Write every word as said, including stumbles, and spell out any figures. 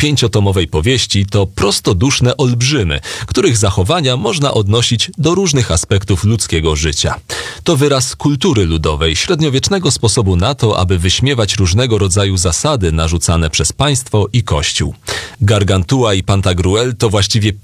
pięciotomowej powieści to prostoduszne olbrzymy, których zachowania można odnosić do różnych aspektów ludzkiego życia. To wyraz kultury ludowej, średniowiecznego sposobu na to, aby wyśmiewać różnego rodzaju zasady narzucane przez państwo i kościół. Gargantua i Pantagruel to właściwie